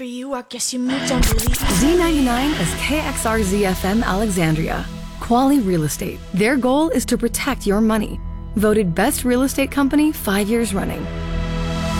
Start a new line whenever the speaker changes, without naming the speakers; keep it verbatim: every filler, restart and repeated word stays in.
For you, I guess you moved on to leave.
Z ninety-nine is K X R Z F M Alexandria. Quali Real Estate. Their goal is to protect your money. Voted best real estate company five years running.